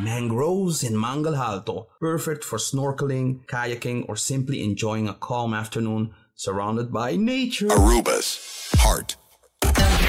Mangroves in Mangal Alto, perfect for snorkeling, kayaking, or simply enjoying a calm afternoon surrounded by nature. Aruba's heart